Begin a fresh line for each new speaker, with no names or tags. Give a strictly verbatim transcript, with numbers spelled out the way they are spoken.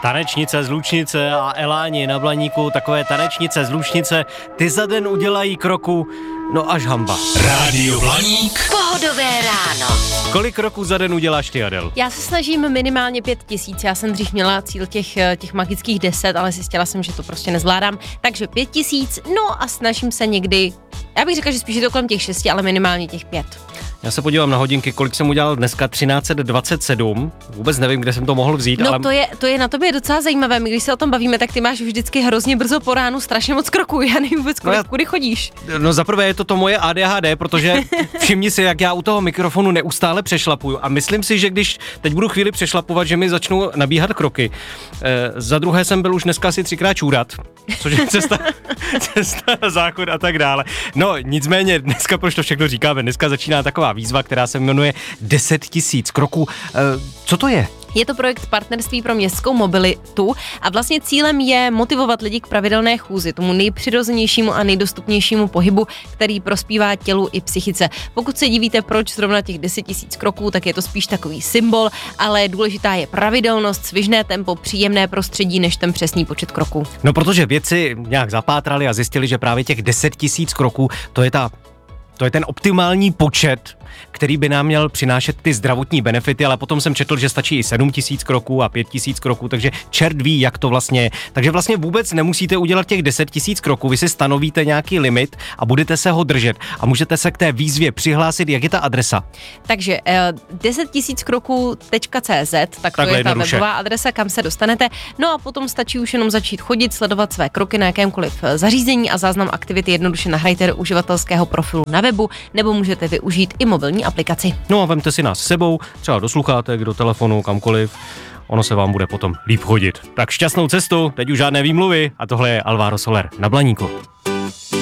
Tanečnice z Lučnice a Eláni na Blaníku, takové tanečnice z Lučnice, ty za den udělají kroku, no až hamba.
Rádio Blaník.
Pohodové ráno.
Kolik kroků za den uděláš ty, Adel?
Já se snažím minimálně pět tisíc, já jsem dřív měla cíl těch, těch magických deset, ale zjistila jsem, že to prostě nezvládám, takže pět tisíc, no a snažím se někdy, já bych řekla, že spíš je to kolem těch šesti, ale minimálně těch pět.
Já se podívám na hodinky, kolik jsem udělal dneska, třináct set dvacet sedm, vůbec nevím, kde jsem to mohl vzít,
no,
ale...
to je, to je na tobě docela zajímavé, my když se o tom bavíme, tak ty máš vždycky hrozně brzo po ránu strašně moc kroků, já nevím vůbec, kolik, no já... kudy chodíš.
No zaprvé je to to moje A D H D, protože všimni si, jak já u toho mikrofonu neustále přešlapuju a myslím si, že když teď budu chvíli přešlapovat, že mi začnou nabíhat kroky. E, za druhé jsem byl už dneska asi třikrát čůrat, což je cesta, cesta na záchod a tak dále. No nicméně dneska, proč to všechno říkáme, dneska začíná taková výzva, která se jmenuje deset tisíc kroků. E, co to je?
Je to projekt Partnerství pro městskou mobilitu a vlastně cílem je motivovat lidi k pravidelné chůzi, tomu nejpřirozenějšímu a nejdostupnějšímu pohybu, který prospívá tělu i psychice. Pokud se divíte, proč zrovna těch deset tisíc kroků, tak je to spíš takový symbol, ale důležitá je pravidelnost, svižné tempo, příjemné prostředí, než ten přesný počet kroků.
No protože vědci nějak zapátrali a zjistili, že právě těch deset tisíc kroků, to je ta To je ten optimální počet, který by nám měl přinášet ty zdravotní benefity, ale potom jsem četl, že stačí i sedm tisíc kroků a pět tisíc kroků, takže čert ví, jak to vlastně je. Takže vlastně vůbec nemusíte udělat těch deset tisíc kroků, vy si stanovíte nějaký limit a budete se ho držet a můžete se k té výzvě přihlásit, jak je ta adresa.
Takže eh, deset tisíc kroků tečka cé zet, tak to
Takhle
je ta
jednoduše.
webová adresa, kam se dostanete. No a potom stačí už jenom začít chodit, sledovat své kroky na jakémkoliv zařízení a záznam aktivity jednoduše nahrajte do uživatelského profilu na webu, nebo můžete využít i mobilní aplikaci.
No a vemte si nás s sebou, třeba do sluchátek, do telefonu, kamkoliv. Ono se vám bude potom líp chodit. Tak šťastnou cestu, teď už žádné výmluvy a tohle je Alvaro Soler na Blaníku.